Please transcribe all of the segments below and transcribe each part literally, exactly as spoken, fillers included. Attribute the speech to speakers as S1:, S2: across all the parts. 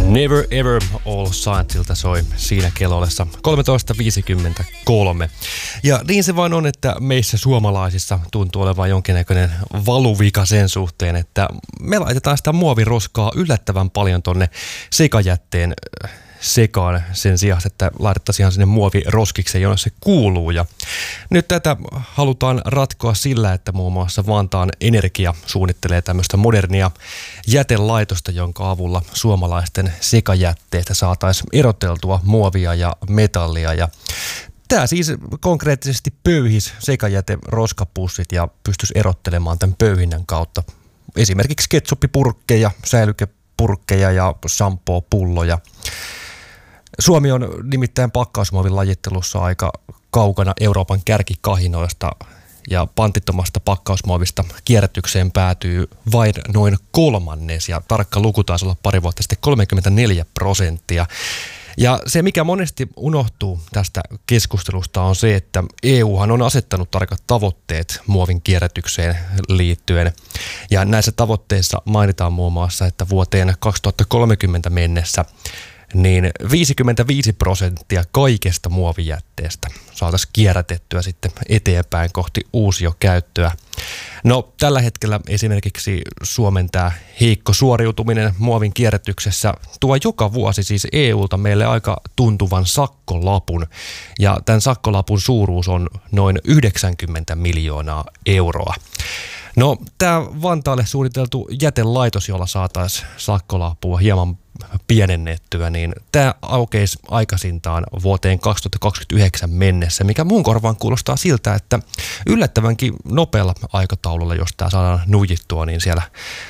S1: Never Ever All Saintsilta soi siinä kellollessa kolmetoista viisikymmentäkolme. Ja niin se vain on, että meissä suomalaisissa tuntuu olevan jonkinnäköinen valuvika sen suhteen, että me laitetaan sitä muoviroskaa yllättävän paljon tonne sekajätteen sekaan sen sijaan, että laitettaisiin ihan sinne muoviroskikseen, jonne se kuuluu. Ja nyt tätä halutaan ratkoa sillä, että muun muassa Vantaan Energia suunnittelee tämmöistä modernia jätelaitosta, jonka avulla suomalaisten sekajätteistä saataisiin eroteltua muovia ja metallia. Ja tämä siis konkreettisesti pöyhisi sekajäte-roskapussit ja pystyisi erottelemaan tämän pöyhinnän kautta esimerkiksi ketsuppipurkkeja, säilykepurkkeja ja shampoo-pulloja. Suomi on nimittäin pakkausmuovin lajittelussa aika kaukana Euroopan kärkikahinoista ja pantittomasta pakkausmuovista kierrätykseen päätyy vain noin kolmannes ja tarkka luku taisi olla pari vuotta sitten kolmekymmentäneljä prosenttia. Ja se, mikä monesti unohtuu tästä keskustelusta, on se, että E Uhan on asettanut tarkat tavoitteet muovin kierrätykseen liittyen. Ja näissä tavoitteissa mainitaan muun muassa, että vuoteen kaksituhattakolmekymmentä mennessä niin viisikymmentäviisi prosenttia kaikesta muovijätteestä saataisiin kierrätettyä sitten eteenpäin kohti uusiokäyttöä. No tällä hetkellä esimerkiksi Suomen tämä heikko suoriutuminen muovin kierrätyksessä tuo joka vuosi siis E U:lta meille aika tuntuvan sakkolapun. Ja tämän sakkolapun suuruus on noin yhdeksänkymmentä miljoonaa euroa. No tämä Vantaalle suunniteltu jätelaitos, jolla saataisiin sakkolapua hieman pienennettyä, niin tämä aukeisi aikaisintaan vuoteen kaksituhattakaksikymmentäyhdeksän mennessä, mikä mun korvaan kuulostaa siltä, että yllättävänkin nopealla aikataululla, jos tämä saadaan nuijittua, niin siellä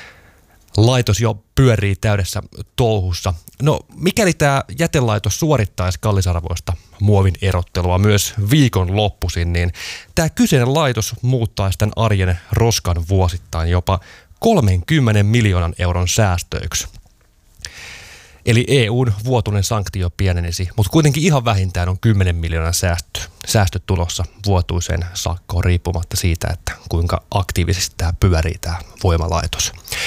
S1: laitos jo pyörii täydessä touhussa. No mikäli tämä jätelaitos suorittaisi kallisarvoista muovin erottelua myös viikon loppuisin, niin tämä kyseinen laitos muuttaisi tämän arjen roskan vuosittain jopa kolmenkymmenen miljoonan euron säästöiksi. Eli E U:n vuotuinen sanktio pienenisi, mutta kuitenkin ihan vähintään on kymmenen miljoonan säästö, säästöt tulossa vuotuiseen sakkoon riippumatta siitä, että kuinka aktiivisesti tämä pyörii tämä voimalaitos.